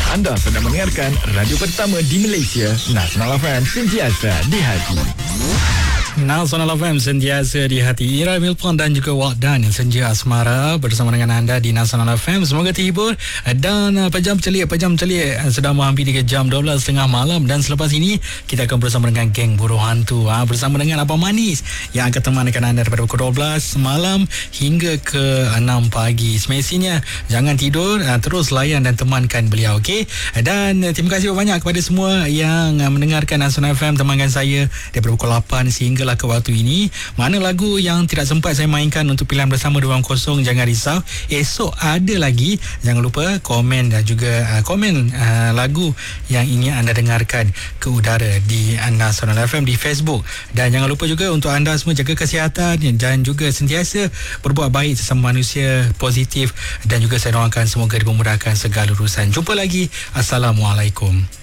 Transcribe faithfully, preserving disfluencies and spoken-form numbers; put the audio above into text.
Anda sedang mendengarkan radio pertama di Malaysia, Nasional F M, sentiasa di hati. Nasional F M sentiasa di hati. Ira Milpon dan juga Wak Dan Senja Asmara bersama dengan anda di Nasional F M. Semoga terhibur dan uh, pejam celik pejam celik uh, sedang menghampiri ke jam dua belas tiga puluh malam, dan selepas ini kita akan bersama dengan geng Buruh Hantu ha, bersama dengan Abang Manis yang akan temankan anda daripada pukul dua belas malam hingga ke enam pagi. Semestinya jangan tidur, uh, terus layan dan temankan beliau, okey? Dan uh, terima kasih banyak kepada semua yang uh, mendengarkan Nasional F M, temankan saya daripada pukul lapan sehingga ke waktu ini. Mana lagu yang tidak sempat saya mainkan untuk pilihan bersama dua kosong, jangan risau, esok ada lagi. Jangan lupa komen dan juga uh, komen uh, lagu yang ingin anda dengarkan ke udara di Nasional F M di Facebook. Dan jangan lupa juga untuk anda semua jaga kesihatan dan juga sentiasa berbuat baik sesama manusia, positif, dan juga saya doakan semoga dimudahkan segala urusan. Jumpa lagi. Assalamualaikum.